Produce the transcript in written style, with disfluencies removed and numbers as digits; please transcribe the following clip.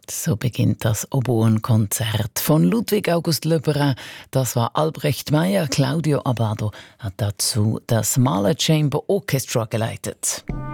So beginnt das Oboenkonzert von Ludwig August Löberin. Das war Albrecht Meyer. Claudio Abbado hat dazu das Mahler Chamber Orchestra geleitet.